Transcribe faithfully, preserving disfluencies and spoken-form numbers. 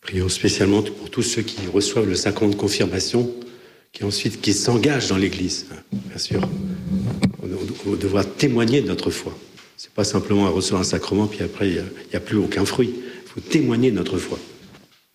Prions spécialement pour tous ceux qui reçoivent le sacrement de confirmation, qui ensuite qui s'engagent dans l'Église, bien sûr. On, on devra témoigner de notre foi. C'est pas simplement à recevoir un sacrement, puis après, il n'y a, a plus aucun fruit. Il faut témoigner de notre foi.